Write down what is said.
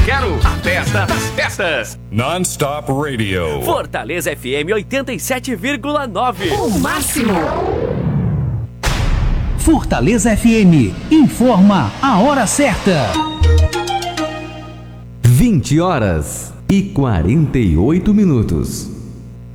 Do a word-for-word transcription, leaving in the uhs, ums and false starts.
quero a festa das festas. Non-Stop Radio. Fortaleza F M oitenta e sete vírgula nove. O máximo. Fortaleza F M informa a hora certa. vinte horas e quarenta e oito minutos.